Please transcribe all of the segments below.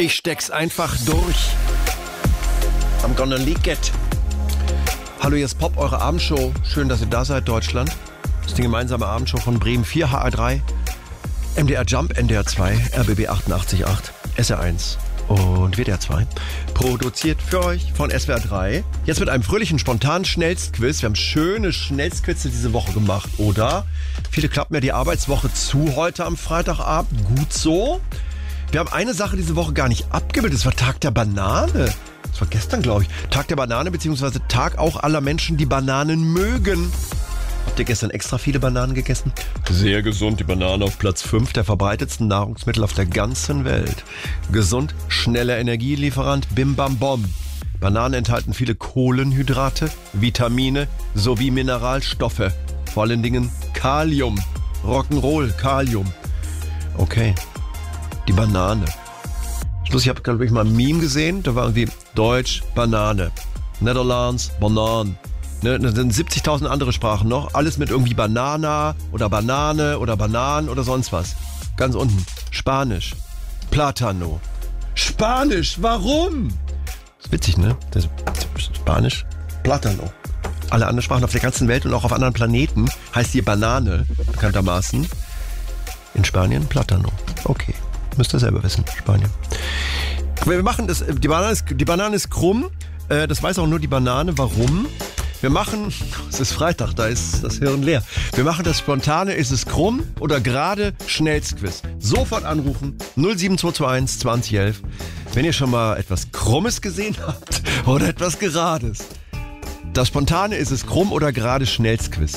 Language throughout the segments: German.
Ich steck's einfach durch. I'm gonna leak it. Hallo, hier ist Pop, eure Abendshow. Schön, dass ihr da seid, Deutschland. Das ist die gemeinsame Abendshow von Bremen 4, HR3, MDR Jump, NDR 2, RBB 88.8, SR1 und WDR 2. Produziert für euch von SWR 3. Jetzt mit einem fröhlichen, spontanen Schnellstquiz. Wir haben schöne Schnellstquizze diese Woche gemacht, oder? Viele klappen ja die Arbeitswoche zu heute am Freitagabend. Gut so. Wir haben eine Sache diese Woche gar nicht abgebildet. Das war Tag der Banane. Das war gestern, glaube ich. Tag der Banane, beziehungsweise Tag auch aller Menschen, die Bananen mögen. Habt ihr gestern extra viele Bananen gegessen? Sehr gesund, die Banane auf Platz 5 der verbreitetsten Nahrungsmittel auf der ganzen Welt. Gesund, schneller Energielieferant, bim bam bom. Bananen enthalten viele Kohlenhydrate, Vitamine sowie Mineralstoffe. Vor allen Dingen Kalium. Rock'n'Roll, Kalium. Okay, die Banane. Ich habe, glaube ich, mal ein Meme gesehen, da war irgendwie Deutsch, Banane. Netherlands, Bananen. Ne, da sind 70.000 andere Sprachen noch. Alles mit irgendwie Banana oder Banane oder Bananen oder sonst was. Ganz unten. Spanisch. Platano. Spanisch, warum? Das ist witzig, ne? Das Spanisch. Platano. Alle anderen Sprachen auf der ganzen Welt und auch auf anderen Planeten heißt hier Banane, bekanntermaßen. In Spanien Platano. Okay. Müsst ihr selber wissen, Spanien. Wir machen das, die Banane ist krumm, das weiß auch nur die Banane. Warum? Wir machen, es ist Freitag, da ist das Hirn leer. Wir machen das spontane, ist es krumm oder gerade Schnellstquiz. Sofort anrufen, 07221 2011, wenn ihr schon mal etwas Krummes gesehen habt oder etwas Gerades. Das spontane, ist es krumm oder gerade Schnellstquiz.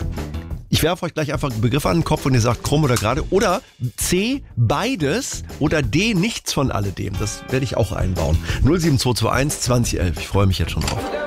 Ich werfe euch gleich einfach einen Begriff an den Kopf und ihr sagt krumm oder gerade. Oder C, beides. Oder D, nichts von alledem. Das werde ich auch einbauen. 07221 2011. Ich freue mich jetzt schon drauf.